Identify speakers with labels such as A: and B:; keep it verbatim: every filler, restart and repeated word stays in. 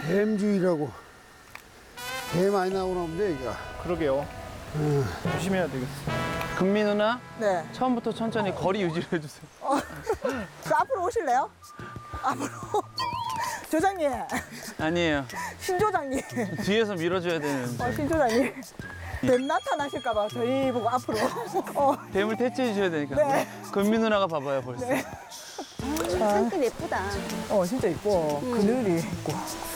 A: 뱀주의라고. 개 많이 나오나 본데, 이거.
B: 그러게요.
A: 음.
B: 조심해야 되겠어.
C: 금미 누나,
D: 네.
C: 처음부터 천천히 거리 유지를 해주세요.
D: 어, 그 앞으로 오실래요? 앞으로. 조장님,
C: 아니에요.
D: 신 조장님,
C: 뒤에서 밀어줘야 되는데.
D: 어, 신 조장님. 뱀 나타나실까봐 저희 보고 앞으로. 어,
C: 뱀을 퇴치해 주셔야 되니까.
D: 네.
C: 금미 누나가 봐봐요, 벌써.
D: 네.
E: 산길 예쁘다.
D: 어, 진짜 이뻐. 그늘이 있고.